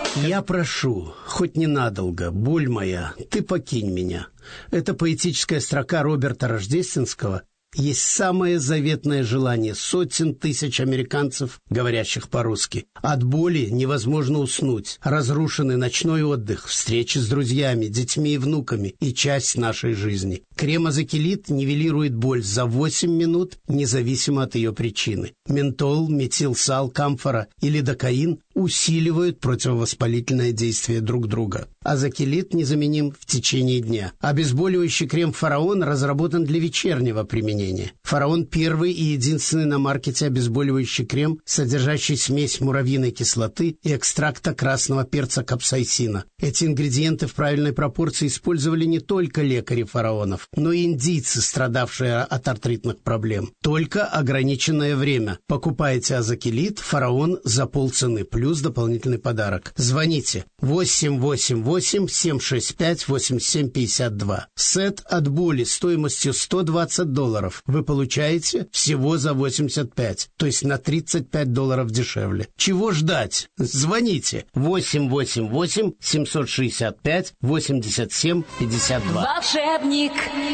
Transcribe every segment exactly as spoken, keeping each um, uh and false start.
Я прошу, хоть ненадолго, боль моя, ты покинь меня. Это поэтическая строка Роберта Рождественского есть самое заветное желание сотен тысяч американцев, говорящих по-русски. От боли невозможно уснуть. Разрушенный ночной отдых, встречи с друзьями, детьми и внуками и часть нашей жизни. Крем-азокилит нивелирует боль за восемь минут, независимо от ее причины. Ментол, метилсал, камфора и лидокаин усиливают противовоспалительное действие друг друга. Азокилит незаменим в течение дня. Обезболивающий крем «Фараон» разработан для вечернего применения. «Фараон» — первый и единственный на маркете обезболивающий крем, содержащий смесь муравьиной кислоты и экстракта красного перца капсаицина. Эти ингредиенты в правильной пропорции использовали не только лекари фараонов, но и индийцы, страдавшие от артритных проблем. Только ограниченное время. Покупайте азокилит «Фараон» за полцены, плюс дополнительный подарок. Звоните восемь восемь восемь семь шесть пять восемь семь пять два. Сет от боли стоимостью сто двадцать долларов вы получаете всего за восемьдесят пять, то есть на тридцать пять долларов дешевле. Чего ждать? Звоните восемь восемь восемь семь шесть пять восемь семь пять два. Волшебник.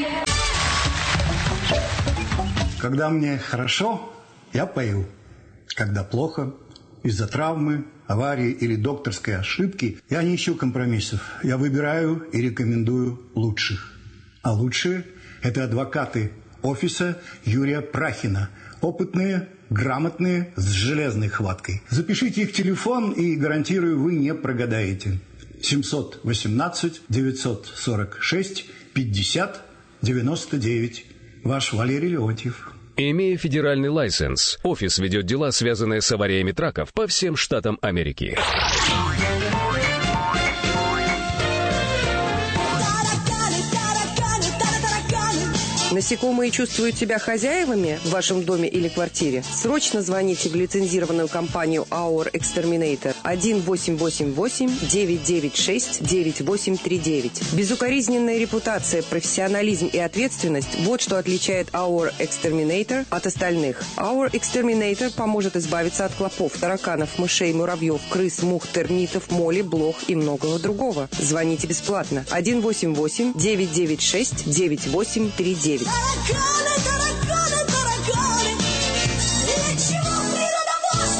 Когда мне хорошо, я пою. Когда плохо, из-за травмы, аварии или докторской ошибки, я не ищу компромиссов. Я выбираю и рекомендую лучших. А лучшие – это адвокаты офиса Юрия Прахина. Опытные, грамотные, с железной хваткой. Запишите их телефон, и, гарантирую, вы не прогадаете. семь один восемь девять сорок шесть пятьдесят девяносто девять. Ваш Валерий Леонтьев. Имея федеральный лайсенс, офис ведет дела, связанные с авариями траков по всем штатам Америки. Насекомые чувствуют себя хозяевами в вашем доме или квартире? Срочно звоните в лицензированную компанию Our Exterminator один восемь восемь восемь девять девять шесть девять восемь три девять. Безукоризненная репутация, профессионализм и ответственность – вот что отличает Our Exterminator от остальных. Our Exterminator поможет избавиться от клопов, тараканов, мышей, муравьев, крыс, мух, термитов, моли, блох и многого другого. Звоните бесплатно один восемь восемь девять девять шесть девять восемь три девять. Тараканы, тараканы, тараканы, для чего природа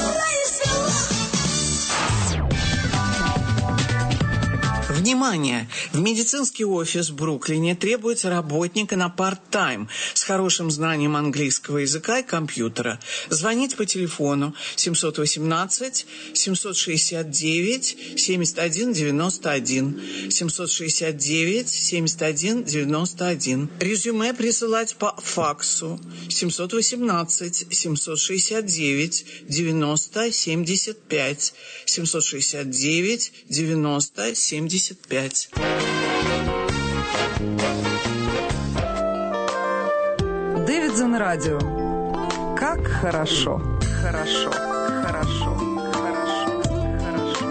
вас произвела? Внимание! В медицинский офис в Бруклине требуется работника на парт-тайм с хорошим знанием английского языка и компьютера. Звоните по телефону семь один восемь семь шесть девять семьдесят один девяносто один семь шесть девять семьдесят один девяносто один. Резюме присылать по факсу семь один восемь семь шесть девять девяносто семьдесят пять семь шесть девять девяносто семьдесят пять. Дэвидсон Радио. Как хорошо, хорошо, хорошо, хорошо, хорошо.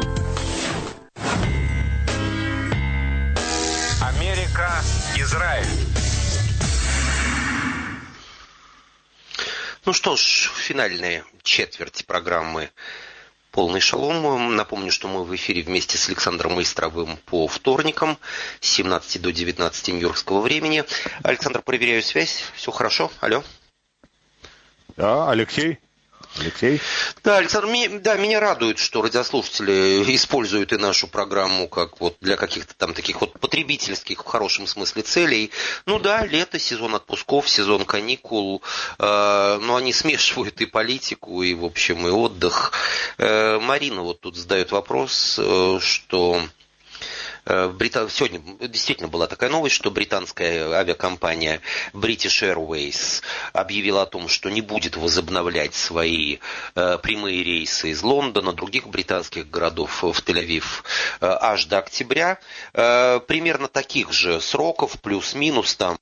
Америка, Израиль. Ну что ж, финальная четверть программы «Полный шалом». Напомню, что мы в эфире вместе с Александром Истровым по вторникам с семнадцати до девятнадцати нью-йоркского времени. Александр, проверяю связь. Все хорошо? Алло. Да, Алексей. Алексей. Да, Александр, меня, да, меня радует, что радиослушатели используют и нашу программу как вот для каких-то там таких вот потребительских в хорошем смысле целей. Ну да, лето, сезон отпусков, сезон каникул, э, но они смешивают и политику, и, в общем, и отдых. Э, Марина вот тут задает вопрос, э, что... Брита... Сегодня действительно была такая новость, что британская авиакомпания British Airways объявила о том, что не будет возобновлять свои э, прямые рейсы из Лондона, других британских городов в Тель-Авив э, аж до октября. Э, примерно таких же сроков, плюс-минус там,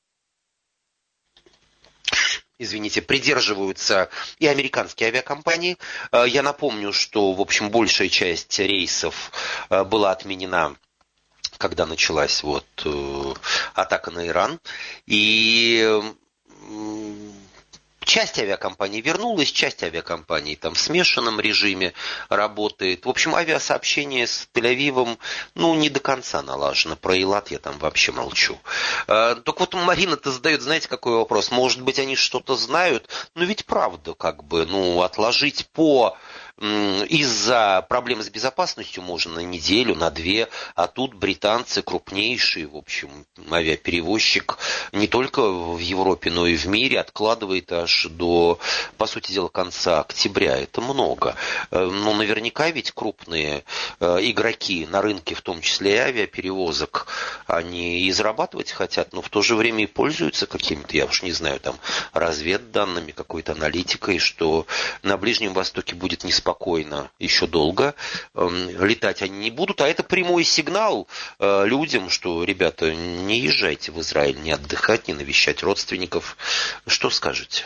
извините, придерживаются и американские авиакомпании. Я напомню, что, в общем, большая часть рейсов была отменена, когда началась вот э, атака на Иран. И э, Часть авиакомпаний вернулась, часть авиакомпаний там в смешанном режиме работает. В общем, авиасообщение с Тель-Авивом, ну, не до конца налажено. Про Эйлат я там вообще молчу. Э, только вот Марина-то задает, знаете, какой вопрос? Может быть, они что-то знают? Ну, ведь правда, как бы, ну, отложить по... Из-за проблем с безопасностью можно на неделю, на две, а тут британцы крупнейший, в общем, авиаперевозчик не только в Европе, но и в мире, откладывает аж до, по сути дела, конца октября. Это много. Но наверняка ведь крупные игроки на рынке, в том числе и авиаперевозок, они и зарабатывать хотят, но в то же время и пользуются какими-то, я уж не знаю, там, разведданными, какой-то аналитикой, что на Ближнем Востоке будет неспокойно. Спокойно еще долго э, летать они не будут, а это прямой сигнал э, людям, что, ребята, не езжайте в Израиль, не отдыхать, не навещать родственников. Что скажете?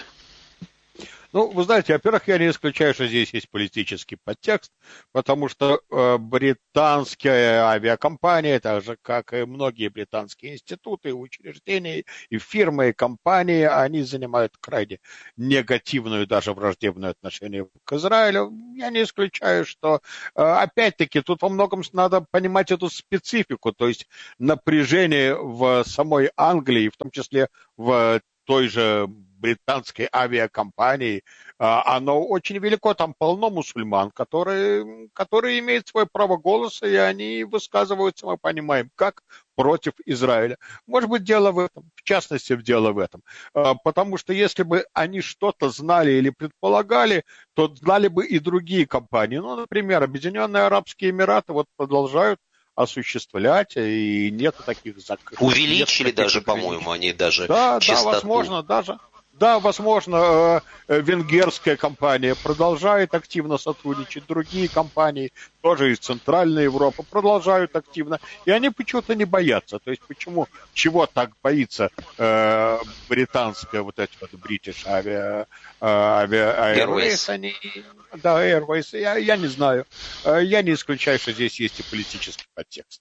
Ну, вы знаете, во-первых, я не исключаю, что здесь есть политический подтекст, потому что э, британские авиакомпании, так же, как и многие британские институты, учреждения, и фирмы, и компании, они занимают крайне негативную, даже враждебное отношение к Израилю. Я не исключаю, что, э, опять-таки, тут во многом надо понимать эту специфику, то есть напряжение в самой Англии, в том числе в той же британской авиакомпании, оно очень велико, там полно мусульман, которые, которые имеют свое право голоса, и они высказываются, мы понимаем, как против Израиля. Может быть, дело в этом, в частности, дело в этом. Потому что если бы они что-то знали или предполагали, то знали бы и другие компании. Ну, например, Объединенные Арабские Эмираты вот продолжают осуществлять, и нет таких закрытых. Увеличили нет даже, по-моему, они даже да, частоту. Да, возможно, даже. Да, возможно, венгерская компания продолжает активно сотрудничать, другие компании, тоже из Центральной Европы, продолжают активно, и они почему-то не боятся. То есть почему, чего так боится э, британская вот эти вот British авиа, авиа, Airways, они, да, Airways, я, я не знаю, я не исключаю, что здесь есть и политический подтекст.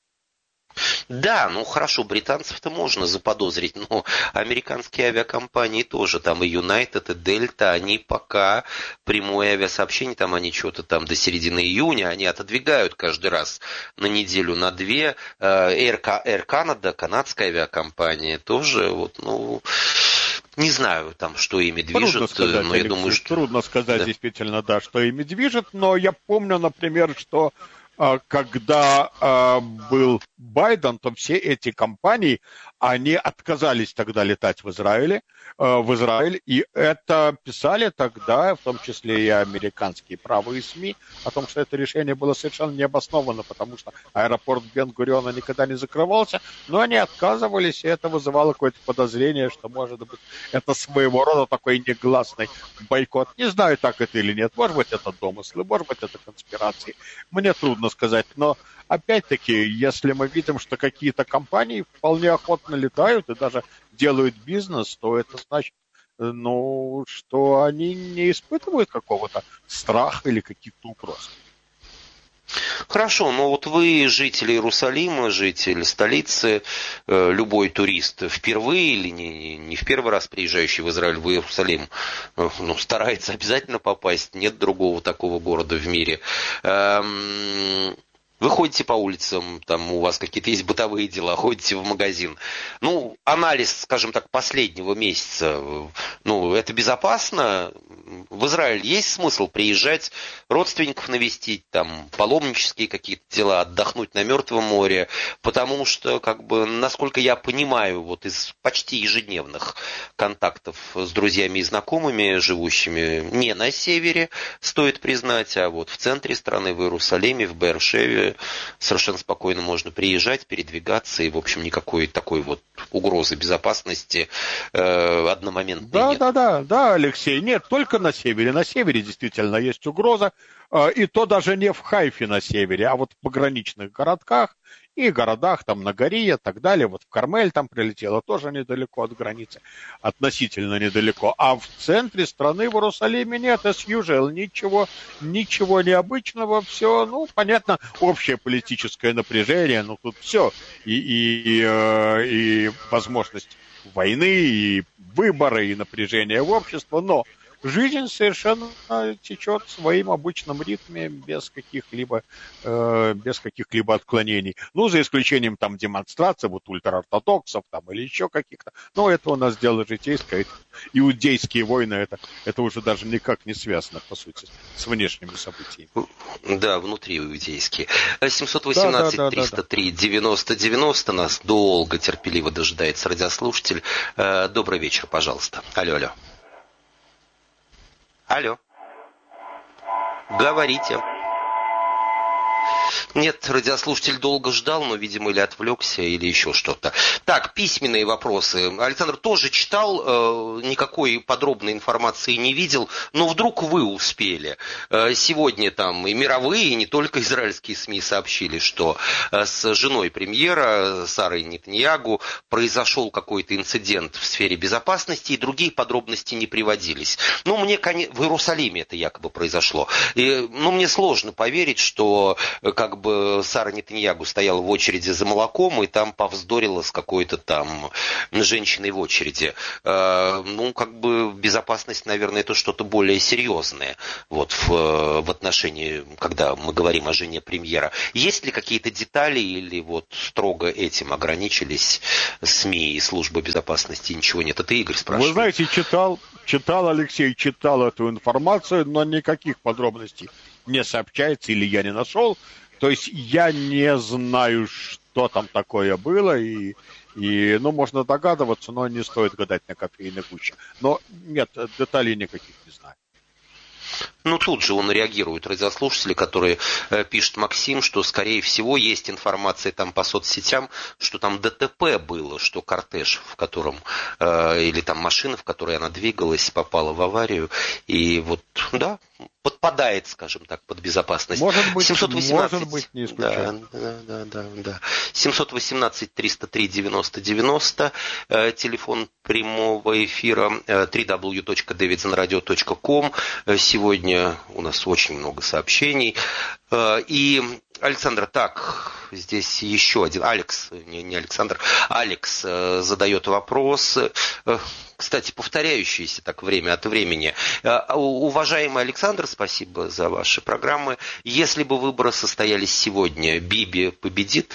Да, ну хорошо, британцев-то можно заподозрить, но американские авиакомпании тоже, там и United, и Delta, они пока прямое авиасообщение, там они что-то там до середины июня, они отодвигают каждый раз на неделю, на две. Air, Air Canada, канадская авиакомпания, тоже, вот, ну... Не знаю, там, что ими движет, трудно сказать, но я Алексей, думаю, что... Трудно сказать, да. Действительно, да, что ими движет, но я помню, например, что когда э, был Байден, то все эти компании, они отказались тогда летать в Израиле, э, в Израиль, и это писали тогда, в том числе и американские правые СМИ, о том, что это решение было совершенно необосновано, потому что аэропорт Бен-Гуриона никогда не закрывался, но они отказывались, и это вызывало какое-то подозрение, что, может быть, это своего рода такой негласный бойкот. Не знаю, так это или нет, может быть, это домыслы, может быть, это конспирации. Мне трудно сказать, но опять-таки, если мы видим, что какие-то компании вполне охотно летают и даже делают бизнес, то это значит, ну, что они не испытывают какого-то страха или каких-то угроз. Хорошо, но вот вы житель Иерусалима, житель столицы, любой турист впервые или не, не в первый раз приезжающий в Израиль, в Иерусалим, ну, старается обязательно попасть, нет другого такого города в мире. Вы ходите по улицам, там у вас какие-то есть бытовые дела, ходите в магазин. Ну, анализ, скажем так, последнего месяца, ну, это безопасно? В Израиль есть смысл приезжать, родственников навестить, там, паломнические какие-то дела, отдохнуть на Мертвом море? Потому что, как бы, насколько я понимаю, вот из почти ежедневных контактов с друзьями и знакомыми, живущими не на севере, стоит признать, а вот в центре страны, в Иерусалиме, в Беэр-Шеве, совершенно спокойно можно приезжать, передвигаться, и, в общем, никакой такой вот угрозы безопасности э, одномоментной да, нет. Да, да, да, да, Алексей, нет, только на севере. На севере действительно есть угроза, э, и то даже не в Хайфе на севере, а вот в пограничных городках и городах, там, на Гория и так далее. Вот в Кармель там прилетело, тоже недалеко от границы, относительно недалеко. А в центре страны, в Иерусалиме, нет, as usual, ничего, ничего необычного, все, ну, понятно, общее политическое напряжение, ну, тут все, и, и, и, и возможность войны, и выборы, и напряжение в обществе, но жизнь совершенно течет в своим обычном ритме, без каких-либо, э, без каких-либо отклонений. Ну, за исключением там демонстраций, вот ультраортодоксов там или еще каких-то. Но это у нас дело житейское. Иудейские войны, это, это уже даже никак не связано, по сути, с внешними событиями. Да, внутри иудейские. семьсот восемнадцать триста три девяносто девяносто нас долго, терпеливо дожидается радиослушатель. Добрый вечер, пожалуйста. Алло, алло. Алло. Говорите. Нет, радиослушатель долго ждал, но, видимо, или отвлекся, или еще что-то. Так, письменные вопросы. Александр тоже читал, э, никакой подробной информации не видел, но вдруг вы успели. Э, сегодня там и мировые, и не только израильские СМИ сообщили, что э, с женой премьера Сарой Нетаньягу произошел какой-то инцидент в сфере безопасности, и другие подробности не приводились. Ну, мне, конечно, в Иерусалиме это якобы произошло. И, ну, мне сложно поверить, что как бы Сара Нетаньягу стояла в очереди за молоком и там повздорила с какой-то там женщиной в очереди. Э, ну, как бы безопасность, наверное, это что-то более серьезное вот, в, в отношении, когда мы говорим о жене премьера. Есть ли какие-то детали или вот строго этим ограничились СМИ и служба безопасности? Ничего нет. Это Игорь спрашивает. Вы знаете, читал, читал Алексей, читал эту информацию, но никаких подробностей не сообщается или я не нашел. То есть я не знаю, что там такое было, и, и ну, можно догадываться, но не стоит гадать на кофейной гуще. Но нет, деталей никаких не знаю. Ну, тут же он реагирует, радиослушатели, которые э, пишет Максим, что, скорее всего, есть информация там по соцсетям, что там ДТП было, что кортеж, в котором, э, или там машина, в которой она двигалась, попала в аварию. И вот, да, подпадает, скажем так, под безопасность. Может быть, семьсот восемнадцать, может быть, не исключаю. Да, да, да, да. семьсот восемнадцать триста три девяносто девяносто, э, телефон прямого эфира, э, дабл ю дабл ю дабл ю точка дэвидсон радио точка ком. Э, сегодня у нас очень много сообщений. Э, и, Александр, так, здесь еще один, Алекс, не, не Александр, Алекс э, задает вопрос, э, кстати, повторяющийся так время от времени. Э, уважаемый Александр, спасибо за ваши программы. Если бы выборы состоялись сегодня, Биби победит?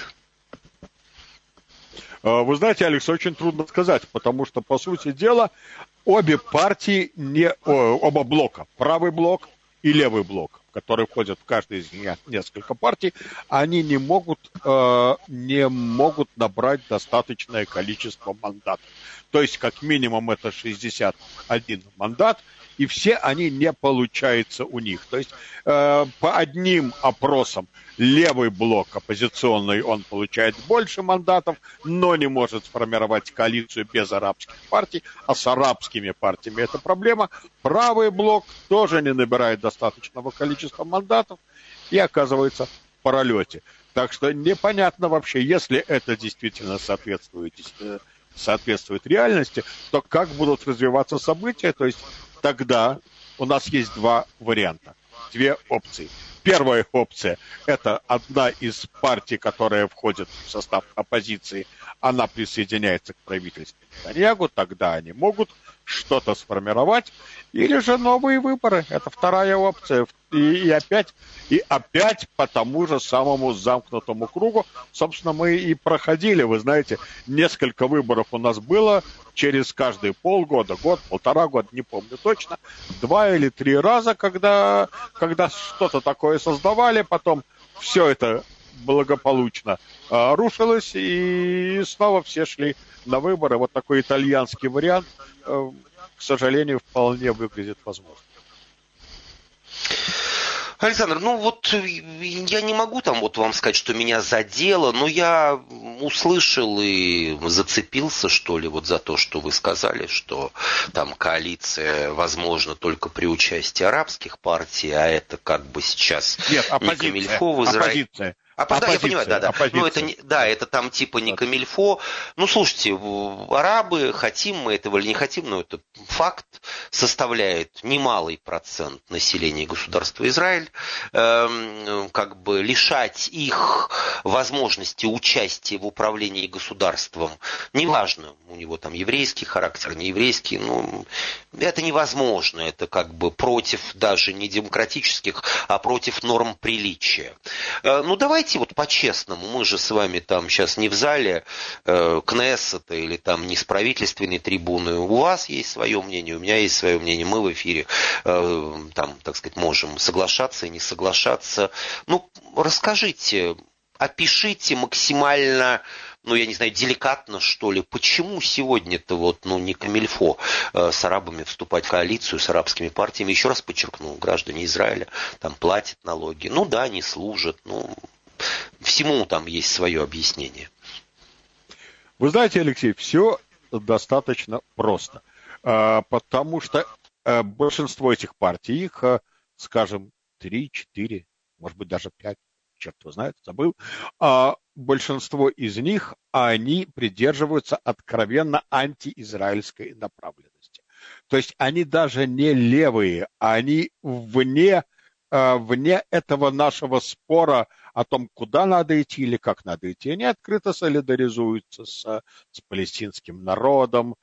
Вы знаете, Алекс, очень трудно сказать, потому что, по сути дела, обе партии, не, оба блока, правый блок и левый блок, которые входят в каждый из них несколько партий, они не могут, э, не могут набрать достаточное количество мандатов. То есть, как минимум, это шестьдесят один мандат, и все они не получаются у них. То есть, э, по одним опросам левый блок оппозиционный, он получает больше мандатов, но не может сформировать коалицию без арабских партий, а с арабскими партиями это проблема. Правый блок тоже не набирает достаточного количества мандатов и оказывается в пролете. Так что непонятно вообще, если это действительно соответствует, соответствует реальности, то как будут развиваться события. То есть тогда у нас есть два варианта, две опции. Первая опция – это одна из партий, которая входит в состав оппозиции, она присоединяется к правительству Нетаньягу, тогда они могут что-то сформировать, или же новые выборы. Это вторая опция. И, и опять, и опять по тому же самому замкнутому кругу, собственно, мы и проходили. Вы знаете, несколько выборов у нас было через каждые полгода, год, полтора года, не помню точно, два или три раза, когда, когда что-то такое создавали, потом все это благополучно а, рушилось, и снова все шли на выборы. Вот такой итальянский вариант, а, к сожалению, вполне выглядит возможным. Александр, ну вот я не могу там вот вам сказать, что меня задело, но я услышал и зацепился, что ли, вот за то, что вы сказали, что там коалиция возможна только при участии арабских партий, а это как бы сейчас Нет, не камильфо в Израиле. Оппозиция. А, да, я понимаю, да, да. Ну, это не, да, это там типа не камильфо. Ну, слушайте, арабы, хотим мы этого или не хотим, но это факт, составляет немалый процент населения государства Израиль. Эм, как бы лишать их возможности участия в управлении государством, неважно, у него там еврейский характер, не еврейский, ну, это невозможно. Это как бы против даже не демократических, а против норм приличия. Э, ну, давайте вот по-честному, мы же с вами там сейчас не в зале э, Кнессета или там не с правительственной трибуны. У вас есть свое мнение, у меня есть свое мнение. Мы в эфире э, там, так сказать, можем соглашаться и не соглашаться. Ну, расскажите, опишите максимально, ну, я не знаю, деликатно, что ли, почему сегодня-то вот, ну, не камильфо э, с арабами вступать в коалицию, с арабскими партиями. Еще раз подчеркну, граждане Израиля там платят налоги. Ну да, они служат, ну... Всему там есть свое объяснение. Вы знаете, Алексей, все достаточно просто. Потому что большинство этих партий, их, скажем, три, четыре, может быть, даже пять, черт его знает, забыл, а большинство из них, они придерживаются откровенно антиизраильской направленности. То есть они даже не левые, они вне, вне этого нашего спора о том, куда надо идти или как надо идти. Они открыто солидаризуются с, с палестинским народом,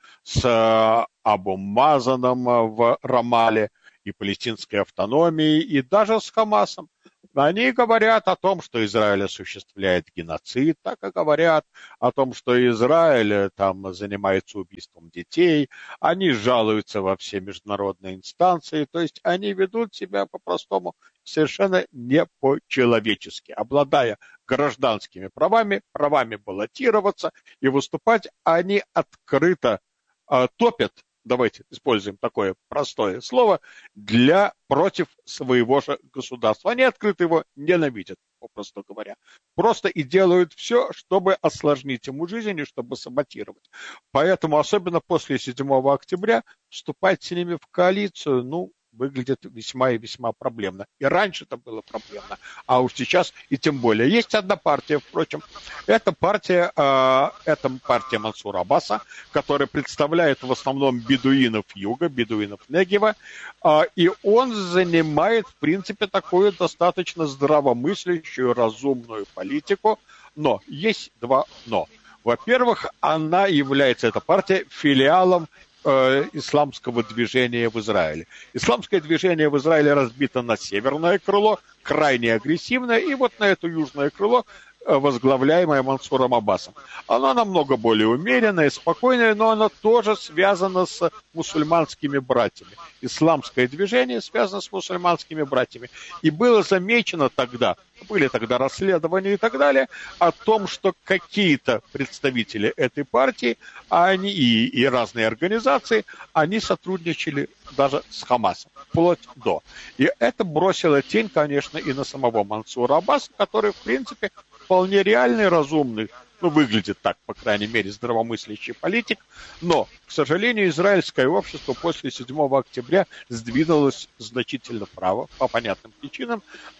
с Абу Мазаном в Рамале и палестинской автономией, и даже с Хамасом. Они говорят о том, что Израиль осуществляет геноцид, так и говорят о том, что Израиль там занимается убийством детей, они жалуются во все международные инстанции, то есть они ведут себя по-простому совершенно не по-человечески, обладая гражданскими правами, правами баллотироваться и выступать, они открыто э, топят, давайте используем такое простое слово, для против своего же государства. Они открыто его ненавидят, попросту говоря. Просто и делают все, чтобы осложнить ему жизнь и чтобы саботировать. Поэтому, особенно после седьмого октября, вступать с ними в коалицию, ну, выглядит весьма и весьма проблемно. И раньше это было проблемно, а уж сейчас и тем более. Есть одна партия, впрочем, это партия, э, это партия Мансура Аббаса, которая представляет в основном бедуинов юга, бедуинов Негева, э, и он занимает, в принципе, такую достаточно здравомыслящую, разумную политику, но есть два но. Во-первых, она является, эта партия, филиалом исламского движения в Израиле. Исламское движение в Израиле разбито на северное крыло, крайне агрессивное, и вот на это южное крыло, возглавляемое Мансуром Аббасом. Оно намного более умеренное, спокойное, но оно тоже связано с мусульманскими братьями. Исламское движение связано с мусульманскими братьями. И было замечено тогда, были тогда расследования и так далее, о том, что какие-то представители этой партии, они и, и разные организации, они сотрудничали даже с Хамасом, вплоть до. И это бросило тень, конечно, и на самого Мансура Аббаса, который, в принципе, вполне реальный, разумный, ну, выглядит так, по крайней мере, здравомыслящий политик, но, к сожалению, израильское общество после седьмого октября сдвинулось значительно вправо, по понятным причинам,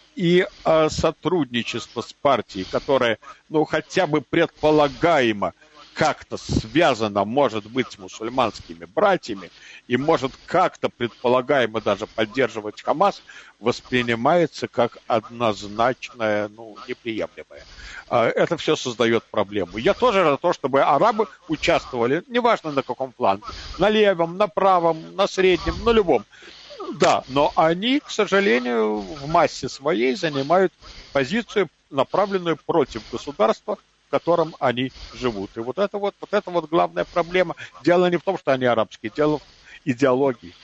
и э, сотрудничество с партией, которая, ну, хотя бы предполагаемо как-то связано, может быть, с мусульманскими братьями и может как-то предполагаемо даже поддерживать Хамас, воспринимается как однозначное, ну, неприемлемое. Это все создает проблему. Я тоже за то, чтобы арабы участвовали, неважно на каком фланге, на левом, на правом, на среднем, на любом. Да, но они, к сожалению, в массе своей занимают позицию, направленную против государства, в котором они живут. И вот это вот, вот это вот главная проблема. Дело не в том, что они арабские, дело в идеологии.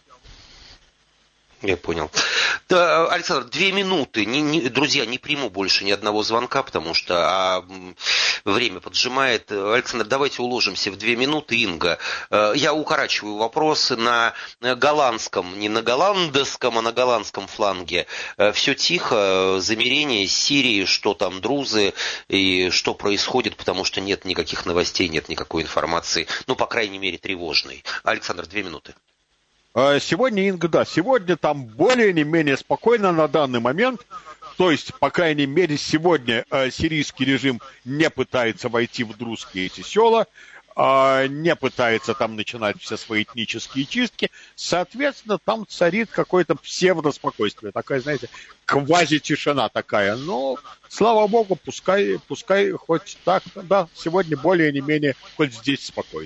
Я понял. Да, Александр, две минуты. Не, не, друзья, не приму больше ни одного звонка, потому что а, время поджимает. Александр, давайте уложимся в две минуты. Инга, я укорачиваю вопросы на голландском, не на голландском, а на голландском фланге. Все тихо, замерение Сирии, что там друзы и что происходит, потому что нет никаких новостей, нет никакой информации, ну, по крайней мере, тревожной. Александр, две минуты. Сегодня, Инга, да, сегодня там более-менее спокойно на данный момент. То есть, по крайней мере, сегодня э, сирийский режим не пытается войти в друзские эти села, э, не пытается там начинать все свои этнические чистки. Соответственно, там царит какое-то псевдоспокойствие. Такая, знаете, квази-тишина такая. Но, слава богу, пускай, пускай хоть так, да, сегодня более или менее хоть здесь спокойно.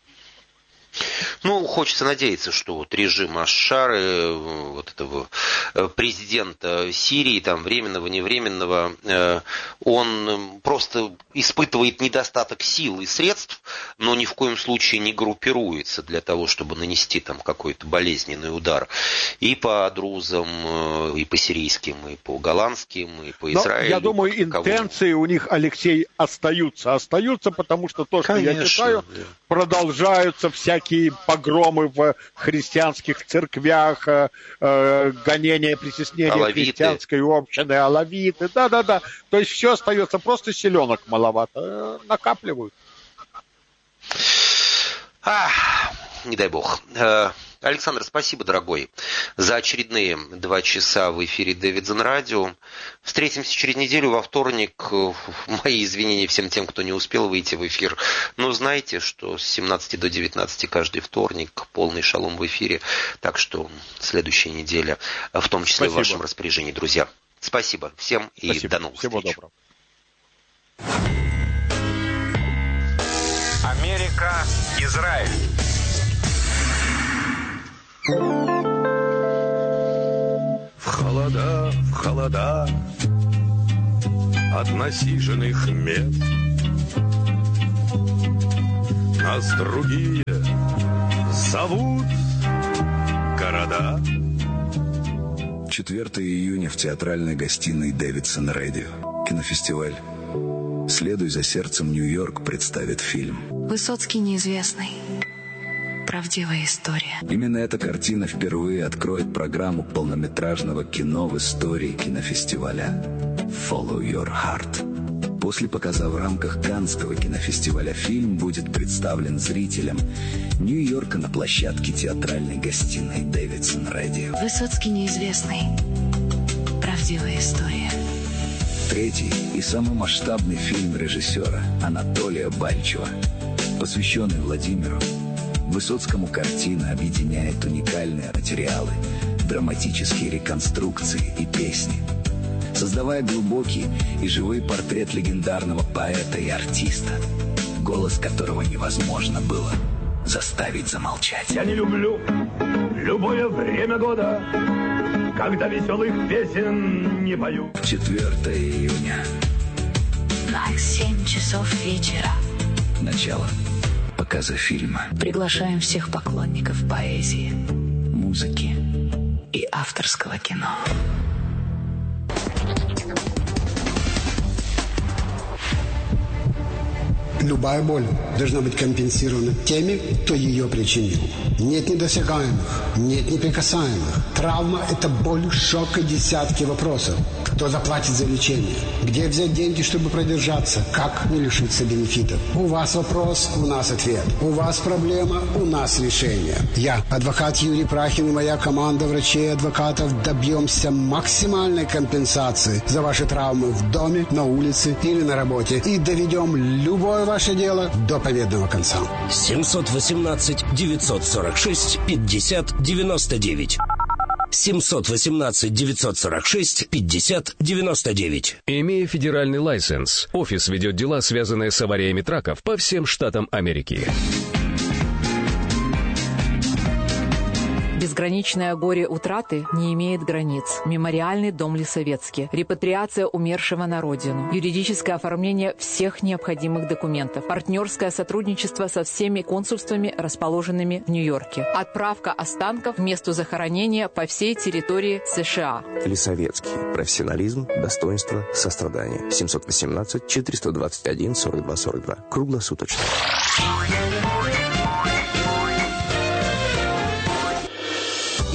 Ну, хочется надеяться, что вот режим Аш-Шары, вот этого президента Сирии, там, временного, невременного, он просто испытывает недостаток сил и средств, но ни в коем случае не группируется для того, чтобы нанести там какой-то болезненный удар и по друзам, и по сирийским, и по голландским, и по Израилю. Но я думаю, интенции у них, Алексей, остаются. Остаются, потому что то, что Конечно, я читаю, да. продолжаются всякие погромы в христианских церквях, э, э, гонения, притеснения алавиты. Христианской общины, алавиты, да-да-да. То есть все остается, просто селенок маловато, э, накапливают. Ах, не дай бог. Александр, спасибо, дорогой, за очередные два часа в эфире Дэвидсон Радио. Встретимся через неделю во вторник. Мои извинения всем тем, кто не успел выйти в эфир. Но знайте, что с семнадцати до девятнадцати каждый вторник полный шалом в эфире. Так что следующая неделя, в том числе спасибо. В вашем распоряжении, друзья. Спасибо всем и спасибо. До новых Всего встреч. Доброго. Америка, Израиль. В холода, в холода от насиженных мест нас другие зовут города. четвёртого июня в театральной гостиной Дэвидсон Радио. Кинофестиваль «Следуй за сердцем Нью-Йорк» представит фильм «Высоцкий неизвестный. Правдивая история». Именно эта картина впервые откроет программу полнометражного кино в истории кинофестиваля «Follow Your Heart». После показа в рамках Каннского кинофестиваля фильм будет представлен зрителям Нью-Йорка на площадке театральной гостиной Дэвидсон Радио. «Высоцкий неизвестный. Правдивая история». Третий и самый масштабный фильм режиссера Анатолия Бальчева, посвященный Владимиру Высоцкому. Картина объединяет уникальные материалы, драматические реконструкции и песни, создавая глубокий и живой портрет легендарного поэта и артиста, голос которого невозможно было заставить замолчать. Я не люблю любое время года, когда веселых песен не пою. четвёртого июня. На семь часов вечера. Начало показа фильма. Приглашаем всех поклонников поэзии, музыки и авторского кино. Любая боль должна быть компенсирована теми, кто ее причинил. Нет недосягаемых, нет неприкасаемых. Травма – это боль, шок и десятки вопросов. Кто заплатит за лечение? Где взять деньги, чтобы продержаться? Как не лишиться бенефитов? У вас вопрос, у нас ответ. У вас проблема, у нас решение. Я, адвокат Юрий Прахин и моя команда врачей и адвокатов добьемся максимальной компенсации за ваши травмы в доме, на улице или на работе. И доведем любое ваше дело до победного конца. семь один восемь девять сорок шесть пятьдесят девяносто девять. семь один восемь девять сорок шесть пятьдесят девяносто девять. Имея федеральный лайсенс, офис ведет дела, связанные с авариями траков по всем штатам Америки. Безграничное горе утраты не имеет границ. Мемориальный дом Лисовецкий. Репатриация умершего на родину. Юридическое оформление всех необходимых документов. Партнерское сотрудничество со всеми консульствами, расположенными в Нью-Йорке. Отправка останков к месту захоронения по всей территории США. Лисовецкий. Профессионализм, достоинство, сострадание. семь один восемь четыреста двадцать один сорок два сорок два. Круглосуточно.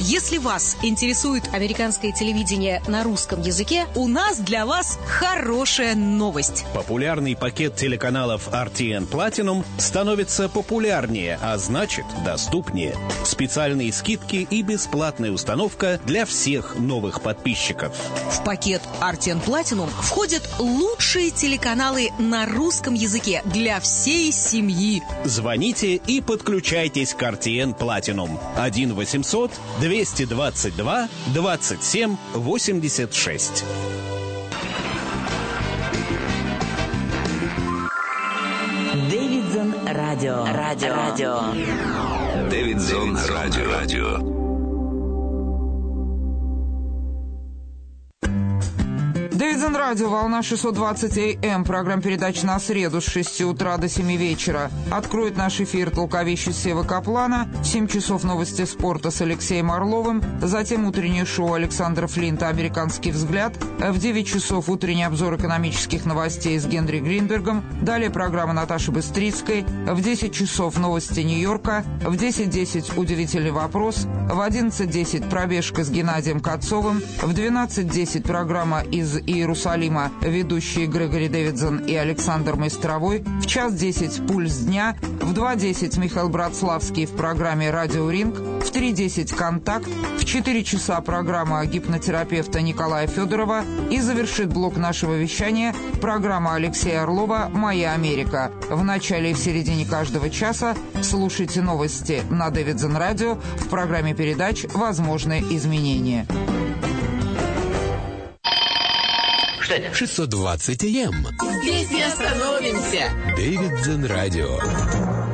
Если вас интересует американское телевидение на русском языке, у нас для вас хорошая новость. Популярный пакет телеканалов ар ти эн Platinum становится популярнее, а значит доступнее. Специальные скидки и бесплатная установка для всех новых подписчиков. В пакет ар ти эн Platinum входят лучшие телеканалы на русском языке для всей семьи. Звоните и подключайтесь к ар ти эн Platinum. один восемьсот двести двадцать два двадцать семь восемьдесят шесть. Дэвидсон Радио. Радио. Радио. Дэвидсон Радио. Радио. Дэвидсон Радио, волна шестьсот двадцать эй эм. Программа передач на среду с шести утра до семи вечера. Откроет наш эфир толковища Сева Каплана. В семь часов новости спорта с Алексеем Орловым. Затем утреннее шоу Александра Флинта «Американский взгляд». В девять часов утренний обзор экономических новостей с Генри Гринбергом. Далее программа Наташи Быстрицкой. В десять часов новости Нью-Йорка. В десять десять удивительный вопрос. В одиннадцать десять пробежка с Геннадием Кацовым. В двенадцать десять программа из Иерусалима, ведущие Грегори Дэвидсон и Александр Майстровой. В час десять «Пульс дня». В два десять Михаил Братславский в программе «Радио Ринг». В три десять «Контакт». В четыре часа программа гипнотерапевта Николая Федорова. И завершит блок нашего вещания программа Алексея Орлова «Моя Америка». В начале и в середине каждого часа слушайте новости на Дэвидсон Радио в программе передач «Возможные изменения». шестьсот двадцать эй эм. Здесь не остановимся. Дэвидсон Радио.